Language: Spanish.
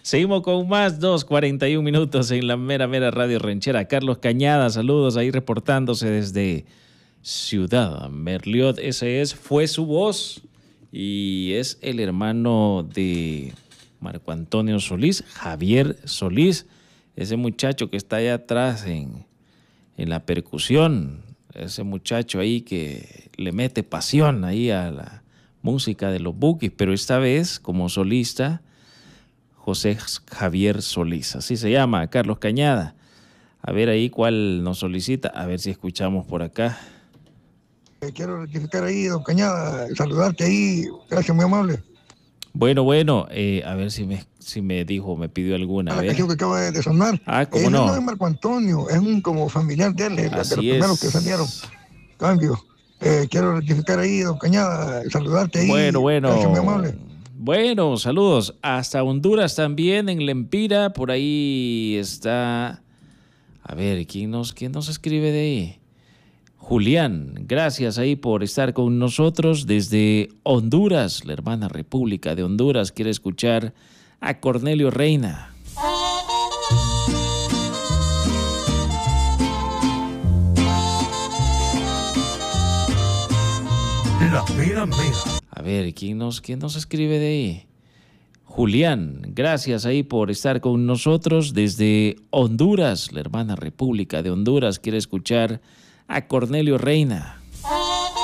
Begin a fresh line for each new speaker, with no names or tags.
Seguimos con más, 2:41 minutos en la mera radio ranchera. Carlos Cañada, saludos ahí reportándose desde Ciudad Merliot. Fue su voz y es el hermano de Marco Antonio Solís, Javier Solís, ese muchacho que está allá atrás en la percusión, ese muchacho ahí que le mete pasión ahí a la música de los Bukis, pero esta vez como solista, José Javier Solís, así se llama, Carlos Cañada. A ver ahí cuál nos solicita, a ver si escuchamos por acá.
Quiero rectificar ahí, don Cañada, saludarte ahí, gracias, muy amable.
Bueno, a ver si me dijo, me pidió alguna.
La canción que acaba de sonar.
¿Cómo no?
No es Marco Antonio, es un como familiar de él, de los primeros que salieron. Cambio. Quiero rectificar ahí, don Cañada, saludarte ahí.
Bueno.
Gracias, muy amable.
Bueno, saludos. Hasta Honduras también, en Lempira, por ahí está. A ver, ¿quién nos escribe de ahí? Julián, gracias ahí por estar con nosotros desde Honduras, la hermana República de Honduras. Quiere escuchar a Cornelio Reina.
La mera.
A ver, ¿quién nos escribe de ahí? Julián, gracias ahí por estar con nosotros desde Honduras, la hermana República de Honduras. Quiere escuchar a Cornelio Reina.